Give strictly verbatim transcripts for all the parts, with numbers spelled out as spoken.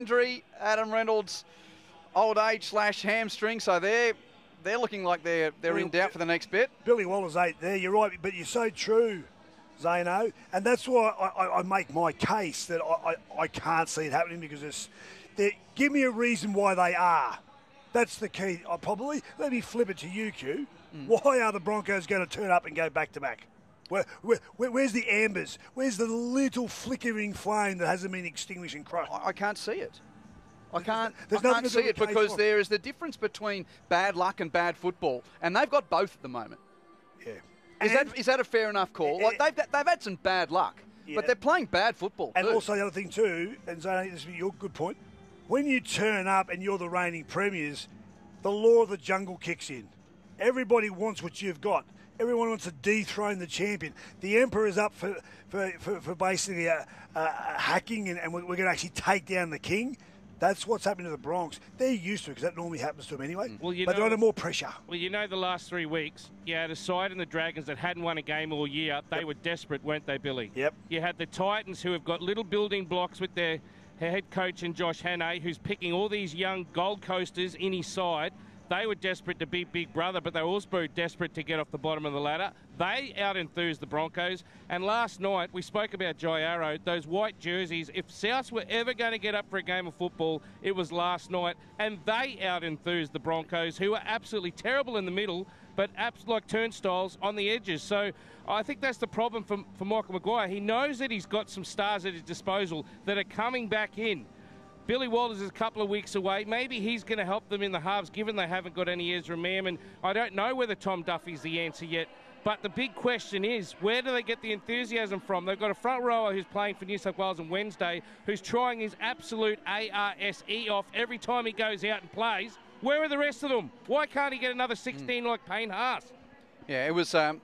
injury, Adam Reynolds, old age slash hamstring, so they're they're looking like they're they're in doubt for the next bit. Billy Waller's eight there, you're right, but you're so true, Zano, and that's why I, I, I make my case that I, I, I can't see it happening because it's, give me a reason why they are. That's the key. I probably let me flip it to you, Q. Mm. Why are the Broncos going to turn up and go back to back? Where, where, where's the ambers? Where's the little flickering flame that hasn't been extinguished and crushed? I, I can't see it. I can't, There's I can't see it because on. there is the difference between bad luck and bad football, and they've got both at the moment. Yeah. Is that is that a fair enough call? Uh, like they've they've had some bad luck, yeah. but they're playing bad football. And too. also the other thing too, and Zane, this is your good point. When you turn up and you're the reigning premiers, the law of the jungle kicks in. Everybody wants what you've got. Everyone wants to dethrone the champion. The Emperor is up for for, for, for basically uh, uh, hacking, and, and we're, we're going to actually take down the king. That's what's happening to the Bronx. They're used to it because that normally happens to them anyway. Well, you but know, they're under more pressure. Well, you know, the last three weeks, you had a side in the Dragons that hadn't won a game all year. They yep. were desperate, weren't they, Billy? Yep. You had the Titans who have got little building blocks with their head coach in Josh Hannay, who's picking all these young Gold Coasters in his side. They were desperate to beat Big Brother, but they were also desperate to get off the bottom of the ladder. They out-enthused the Broncos. And last night, we spoke about Jai Arrow, those white jerseys. If Souths were ever going to get up for a game of football, it was last night. And they out-enthused the Broncos, who were absolutely terrible in the middle, but abs like turnstiles on the edges. So I think that's the problem for, for Michael Maguire. He knows that he's got some stars at his disposal that are coming back in. Billy Walters is a couple of weeks away. Maybe he's going to help them in the halves, given they haven't got any Ezra Mam. And I don't know whether Tom Duffy's the answer yet. But the big question is, where do they get the enthusiasm from? They've got a front rower who's playing for New South Wales on Wednesday, who's trying his absolute A R S E off every time he goes out and plays. Where are the rest of them? Why can't he get another sixteen mm. like Payne Haas? Yeah, it was. Um,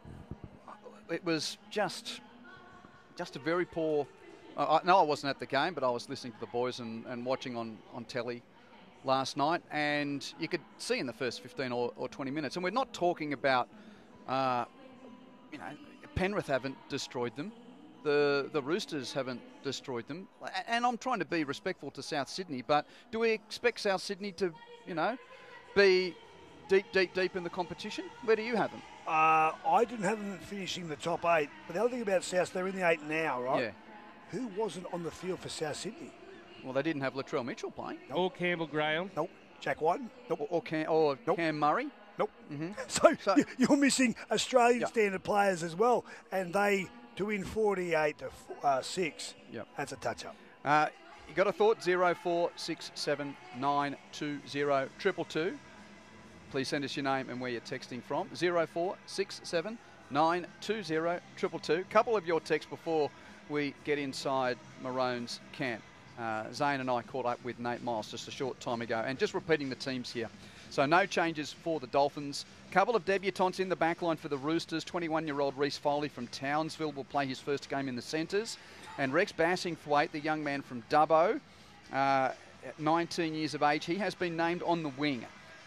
it was just, just a very poor. Uh, I, no, I wasn't at the game, but I was listening to the boys and, and watching on, on telly last night, and you could see in the first fifteen or, or twenty minutes, and we're not talking about, uh, you know, Penrith haven't destroyed them, the the Roosters haven't destroyed them, and I'm trying to be respectful to South Sydney, but do we expect South Sydney to, you know, be deep, deep, deep in the competition? Where do you have them? Uh, I didn't have them finishing the top eight, but the other thing about South, they're in the eight now, right? Yeah. Who wasn't on the field for South Sydney? Well, they didn't have Latrell Mitchell playing. Nope. Or Campbell Graham. Nope. Jack Whiten. Nope. Or, or, Cam, or nope. Cam Murray. Nope. Mm-hmm. So, so you're missing Australian yep. standard players as well, and they to win forty-eight to six. Yep. That's a touch-up. Uh, you got a thought? Zero four six seven nine two zero triple two. Please send us your name and where you're texting from. Zero four six seven nine two zero triple two. Couple of your texts before we get inside Maroon's camp. Uh, Zane and I caught up with Nate Miles just a short time ago, and just repeating the teams here. So no changes for the Dolphins. Couple of debutants in the backline for the Roosters. twenty-one-year-old Reece Foley from Townsville will play his first game in the centres. And Rex Bassingthwaite, the young man from Dubbo, uh, at nineteen years of age, he has been named on the wing.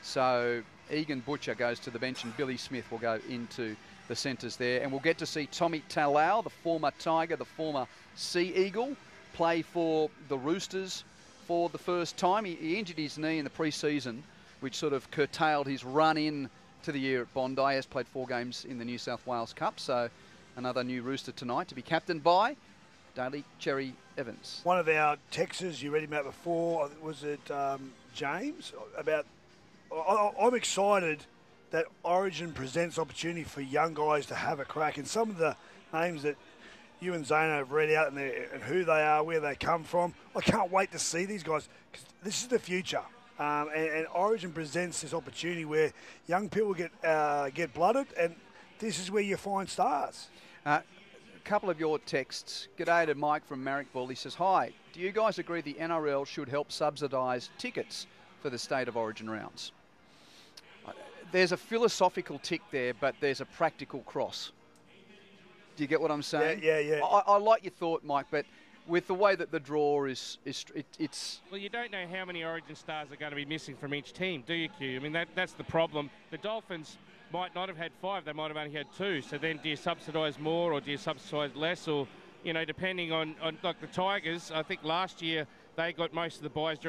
So Egan Butcher goes to the bench and Billy Smith will go into the centres there. And we'll get to see Tommy Talau, the former Tiger, the former Sea Eagle, play for the Roosters for the first time. He, he injured his knee in the pre-season, which sort of curtailed his run in to the year at Bondi. He has played four games in the New South Wales Cup, so another new Rooster tonight to be captained by Daly Cherry Evans. One of our texters, you read him out before, was it um, James? About, I, I'm excited that Origin presents opportunity for young guys to have a crack. And some of the names that you and Zana have read out and, and who they are, where they come from, I can't wait to see these guys because this is the future. Um, and, and Origin presents this opportunity where young people get uh, get blooded, and this is where you find stars. Uh, a couple of your texts. G'day to Mike from Marrickville. He says, hi, do you guys agree the N R L should help subsidise tickets for the State of Origin rounds? There's a philosophical tick there, but there's a practical cross. Do you get what I'm saying? Yeah, yeah, yeah. I, I like your thought, Mike, but with the way that the draw is, is it, it's... Well, you don't know how many Origin stars are going to be missing from each team, do you, Q? I mean, that, that's the problem. The Dolphins might not have had five, they might have only had two. So then do you subsidise more or do you subsidise less? Or, you know, depending on, on like the Tigers, I think last year they got most of the buys